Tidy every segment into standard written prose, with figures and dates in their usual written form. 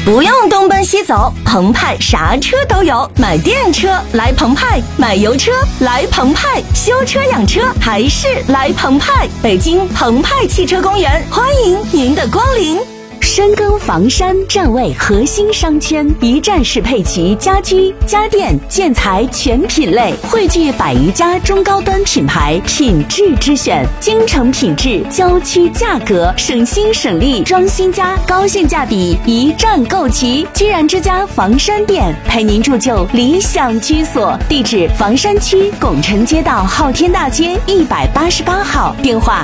不用东奔西走，澎湃啥车都有。买电车来澎湃，买油车来澎湃，修车养车还是来澎湃。北京澎湃汽车公园，欢迎您的光临。深耕房山站位核心商圈，一站式配齐家居、家电、建材全品类，汇聚100余家中高端品牌，品质之选，京城品质，郊区价格，省心省力装新家，高性价比，一站购齐。居然之家房山店陪您铸就理想居所，地址房山区拱辰街道昊天大街188号，电话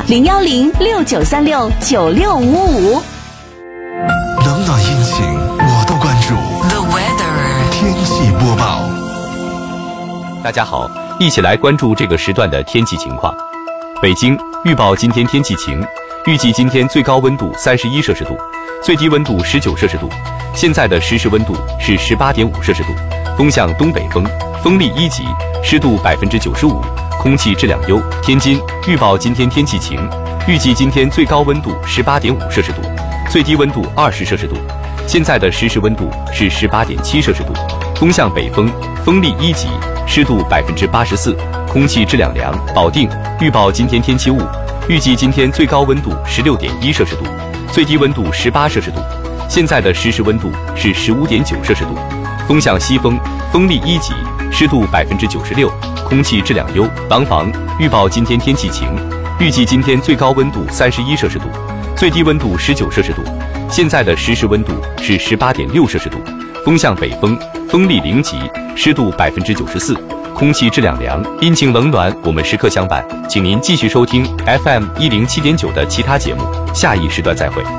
01069369655。 冷暖阴晴我都关注。 The weather 天气播报。 大家好，一起来关注这个时段的天气情况。北京预报今天天气晴，预计今天最高温度31摄氏度，最低温度19摄氏度。现在的实时温度是18.5摄氏度，风向东北风，风力1级，湿度95%，空气质量优。天津预报今天天气晴，预计今天最高温度18.5摄氏度，最低温度20摄氏度，现在的实时温度是18.7摄氏度，风向北风，风力1级，湿度84%，空气质量良。保定预报今天天气雾，预计今天最高温度16.1摄氏度，最低温度18摄氏度，现在的实时温度是15.9摄氏度，风向西风，风力1级，湿度96%，空气质量优。廊坊预报今天天气晴，预计今天最高温度31摄氏度，最低温度19摄氏度，现在的实时温度是18.6摄氏度，风向北风，风力0级，湿度94%，空气质量良。阴晴冷暖我们时刻相伴，请您继续收听 FM 107.9的其他节目，下一时段再会。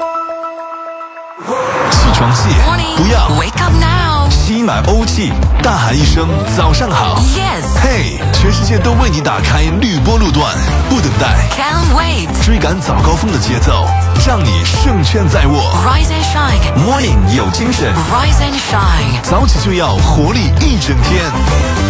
起床气不要 Wake up now 吸满欧气，大喊一声早上好。 Yes 嘿，全世界都为你打开绿波路段，不等待， Can't wait 追赶早高峰的节奏，让你胜券在握。 Rise and shine Morning 有精神， Rise and shine 早起就要活力一整天。